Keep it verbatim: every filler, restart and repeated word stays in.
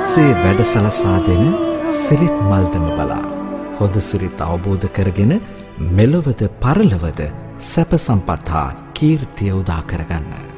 ඔබත්සේ වැඩ සලසා දෙන සිරිත් මල්දම බලා හොඳ සිරිත් අවබෝධ කරගෙන මෙලොවද පරලොවද සැප සම්පත් හා කීර්තිය උදා කරගන්න.